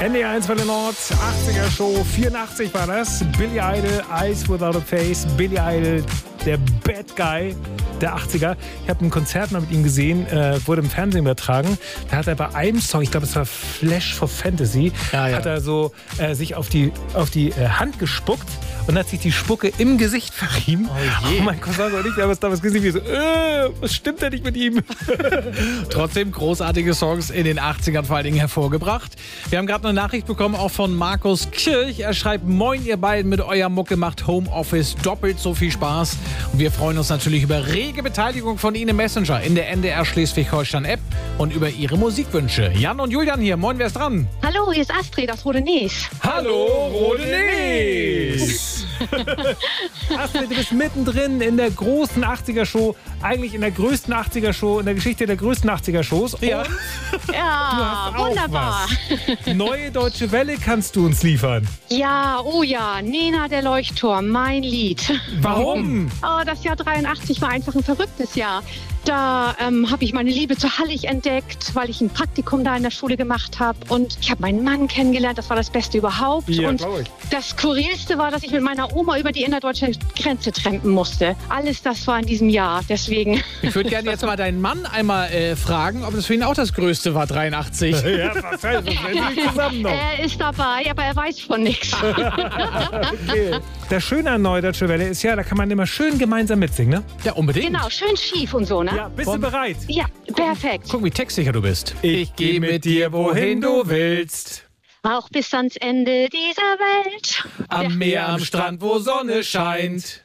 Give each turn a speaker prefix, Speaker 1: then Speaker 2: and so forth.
Speaker 1: NDR1 Welle Nord, 80er Show, 84 war das. Billy Idol, Eyes Without a Face. Billy Idol, der Bad Guy der 80er. Ich habe ein Konzert mal mit ihm gesehen, wurde im Fernsehen übertragen. Da hat er bei einem Song, ich glaube es war Flash for Fantasy, hat er so sich auf die Hand gespuckt und hat sich die Spucke im Gesicht verrieben. Oh je. Mein Cousin und ich haben es damals gesehen, wie so, was stimmt denn nicht mit ihm?
Speaker 2: Trotzdem großartige Songs in den 80ern vor allen Dingen hervorgebracht. Wir haben gerade eine Nachricht bekommen, auch von Markus Kirch. Er schreibt, moin ihr beiden, mit eurer Mucke macht Homeoffice doppelt so viel Spaß. Und wir freuen uns natürlich über rege Beteiligung von Ihnen im Messenger, in der NDR Schleswig-Holstein-App und über Ihre Musikwünsche. Jan und Julian hier, moin, wer ist dran?
Speaker 3: Hallo, hier ist Astrid aus Rodenes.
Speaker 1: Hallo, Rodenes! Astrid, du bist mittendrin in der großen 80er-Show, eigentlich in der größten 80er-Show, in der Geschichte der größten 80er-Shows.
Speaker 2: Ja,
Speaker 3: Ja, wunderbar.
Speaker 1: Neue Deutsche Welle kannst du uns liefern.
Speaker 3: Ja, oh ja, Nena der Leuchtturm, mein Lied.
Speaker 1: Warum?
Speaker 3: Oh, das Jahr 83 war einfach ein verrücktes Jahr. Da habe ich meine Liebe zu Hallig entdeckt, weil ich ein Praktikum da in der Schule gemacht habe. Und ich habe meinen Mann kennengelernt, das war das Beste überhaupt.
Speaker 1: Ja,
Speaker 3: und
Speaker 1: glaub ich.
Speaker 3: das Skurrilste war, dass ich mit meiner Oma über die innerdeutsche Grenze trampen musste. Alles das war in diesem Jahr, deswegen.
Speaker 2: ich würde gerne jetzt mal deinen Mann einmal fragen, ob das für ihn auch das Größte war, 83.
Speaker 1: Ja, was heißt das? Wir sind zusammen noch.
Speaker 3: Er ist dabei, aber er weiß von nichts.
Speaker 1: Okay. Das Schöne an Neue Deutsche Welle ist ja, da kann man immer schön gemeinsam mitsingen, ne?
Speaker 2: Ja, unbedingt.
Speaker 3: Genau, schön schief und so, ne?
Speaker 1: Ja, bist du bereit?
Speaker 3: Ja, perfekt.
Speaker 2: Guck, wie textsicher du bist.
Speaker 1: Ich geh mit dir, wohin du willst.
Speaker 3: Auch bis ans Ende dieser Welt.
Speaker 2: Am Meer, am Strand, wo Sonne scheint.